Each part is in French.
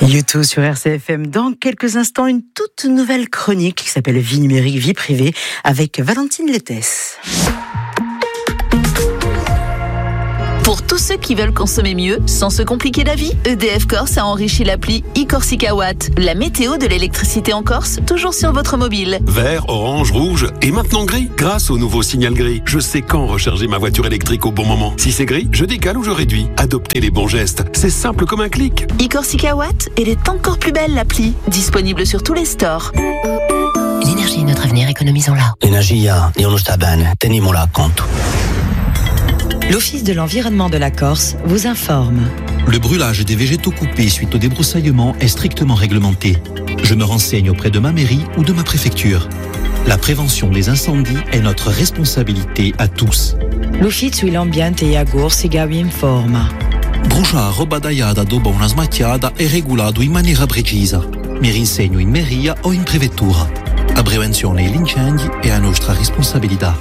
YouTube sur RCFM. Dans quelques instants, une toute nouvelle chronique qui s'appelle Vie numérique, vie privée avec Valentine Lettès. Pour tous ceux qui veulent consommer mieux, sans se compliquer la vie, EDF Corse a enrichi l'appli e-Corsica Watt, la météo de l'électricité en Corse, toujours sur votre mobile. Vert, orange, rouge et maintenant gris. Grâce au nouveau signal gris, je sais quand recharger ma voiture électrique au bon moment. Si c'est gris, je décale ou je réduis. Adoptez les bons gestes. C'est simple comme un clic. e-Corsica Watt, elle est encore plus belle l'appli. Disponible sur tous les stores. L'énergie est notre avenir, économisons-la. L'energia è uno sta bene, teniamola a conto. L'Office de l'environnement de la Corse vous informe. Le brûlage des végétaux coupés suite au débroussaillement est strictement réglementé. Je me renseigne auprès de ma mairie ou de ma préfecture. La prévention des incendies est notre responsabilité à tous. L'Ufficio l'ambiente e agorsiga vi informa. Bruciare badaiada dopo una smacchiata è regolato in maniera precisa. Mi rinsegno in mairia o in prefettura. La prevenzione degli incendi è a nostra responsabilità.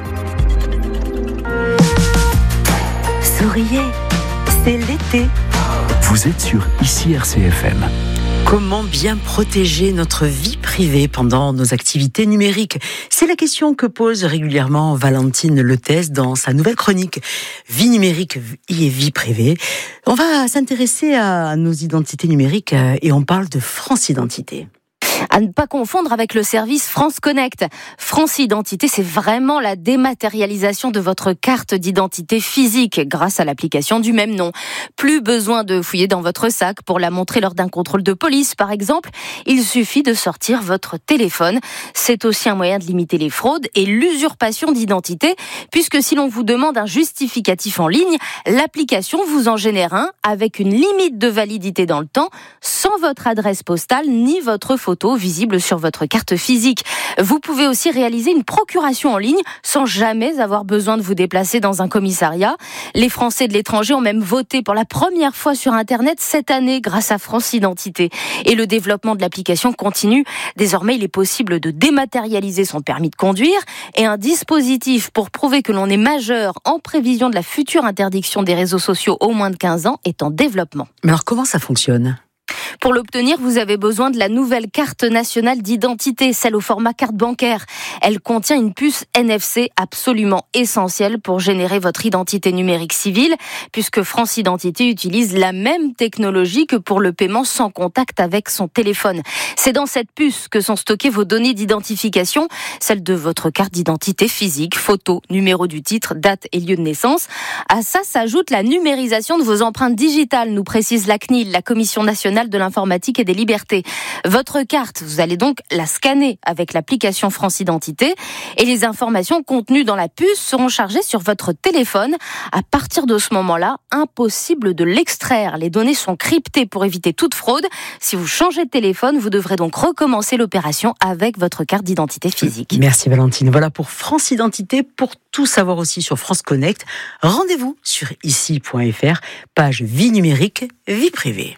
Souriez, c'est l'été. Vous êtes sur ICI RCFM. Comment bien protéger notre vie privée pendant nos activités numériques ? C'est la question que pose régulièrement Valentine Lettès dans sa nouvelle chronique Vie numérique et vie privée. On va s'intéresser à nos identités numériques et on parle de France Identité. À ne pas confondre avec le service France Connect. France Identité, c'est vraiment la dématérialisation de votre carte d'identité physique grâce à l'application du même nom. Plus besoin de fouiller dans votre sac pour la montrer lors d'un contrôle de police, par exemple. Il suffit de sortir votre téléphone. C'est aussi un moyen de limiter les fraudes et l'usurpation d'identité, puisque si l'on vous demande un justificatif en ligne, l'application vous en génère un avec une limite de validité dans le temps, sans votre adresse postale ni votre photo visible sur votre carte physique. Vous pouvez aussi réaliser une procuration en ligne sans jamais avoir besoin de vous déplacer dans un commissariat. Les Français de l'étranger ont même voté pour la première fois sur Internet cette année grâce à France Identité. Et le développement de l'application continue. Désormais, il est possible de dématérialiser son permis de conduire et un dispositif pour prouver que l'on est majeur en prévision de la future interdiction des réseaux sociaux aux moins de 15 ans est en développement. Mais alors comment ça fonctionne ? Pour l'obtenir, vous avez besoin de la nouvelle carte nationale d'identité, celle au format carte bancaire. Elle contient une puce NFC absolument essentielle pour générer votre identité numérique civile, puisque France Identité utilise la même technologie que pour le paiement sans contact avec son téléphone. C'est dans cette puce que sont stockées vos données d'identification, celles de votre carte d'identité physique, photo, numéro du titre, date et lieu de naissance. À ça s'ajoute la numérisation de vos empreintes digitales, nous précise la CNIL, la Commission nationale de l'informatique et des libertés. Votre carte, vous allez donc la scanner avec l'application France Identité et les informations contenues dans la puce seront chargées sur votre téléphone. À partir de ce moment-là, impossible de l'extraire. Les données sont cryptées pour éviter toute fraude. Si vous changez de téléphone, vous devrez donc recommencer l'opération avec votre carte d'identité physique. Merci Valentine. Voilà pour France Identité. Pour tout savoir aussi sur France Connect, rendez-vous sur ici.fr, page vie numérique, vie privée.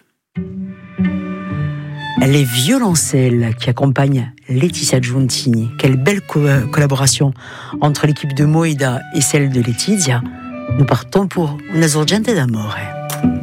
Les violoncelles qui accompagnent Laetitia Giuntini. Quelle belle collaboration entre l'équipe de Moïda et celle de Laetitia. Nous partons pour Una sorgente d'amore.